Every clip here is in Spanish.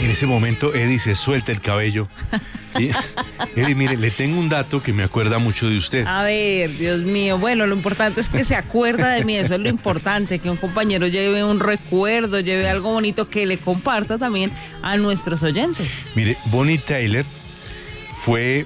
En ese momento Eddie se suelta el cabello. ¿Sí? Eddie, mire, le tengo un dato que me acuerda mucho de usted. A ver, Dios mío, bueno, lo importante es que se acuerda de mí, eso es lo importante, que un compañero lleve un recuerdo, lleve algo bonito que le comparta también a nuestros oyentes. Mire, Bonnie Tyler fue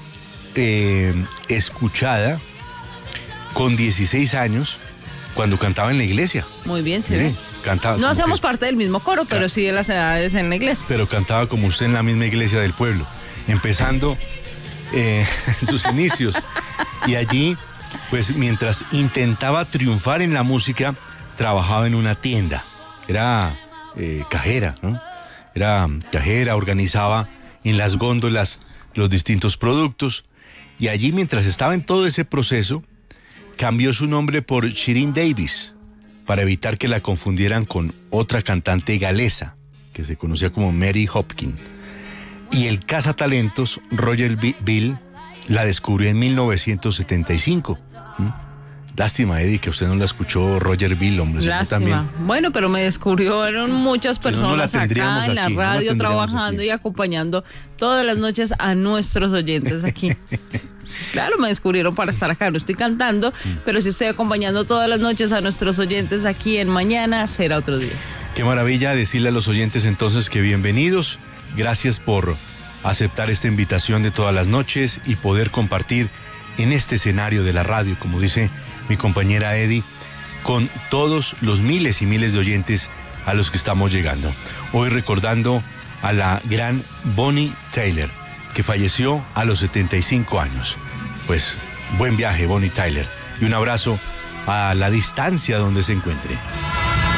escuchada con 16 años cuando cantaba en la iglesia. Muy bien, sí. Mire, cantaba No como hacemos que- parte del mismo coro, pero sí de las edades en la iglesia. pero cantaba como usted en la misma iglesia del pueblo, empezando en sus inicios. Y allí, pues mientras intentaba triunfar en la música, trabajaba en una tienda. Era cajera, ¿no? Era cajera, organizaba en las góndolas los distintos productos. Y allí, mientras estaba en todo ese proceso, cambió su nombre por Shirin Davis, para evitar que la confundieran con otra cantante galesa, que se conocía como Mary Hopkins. Y el cazatalentos Roger Bill la descubrió en 1975. Lástima, Eddie, que usted no la escuchó, Roger Bill, hombre. sino Lástima. También. Bueno, pero me descubrieron muchas Si no, no la personas tendríamos acá en la aquí, no la radio tendríamos trabajando aquí. y acompañando todas las noches a nuestros oyentes aquí. Sí, claro, me descubrieron para estar acá, no estoy cantando, pero sí estoy acompañando todas las noches a nuestros oyentes aquí en Mañana Será Otro Día. Qué maravilla decirle a los oyentes entonces que bienvenidos. Gracias por aceptar esta invitación de todas las noches y poder compartir en este escenario de la radio, como dice mi compañera Eddie, con todos los miles y miles de oyentes a los que estamos llegando. Hoy recordando a la gran Bonnie Tyler, que falleció a los 75 años. Pues buen viaje, Bonnie Tyler, y un abrazo a la distancia donde se encuentre.